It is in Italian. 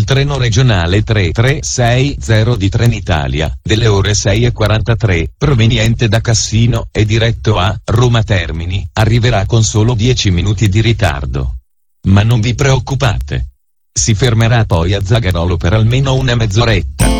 treno regionale 3360 di Trenitalia, delle ore 6:43, proveniente da Cassino e diretto a Roma Termini, arriverà con solo 10 minuti di ritardo. Ma non vi preoccupate. Si fermerà poi a Zagarolo per almeno una mezz'oretta.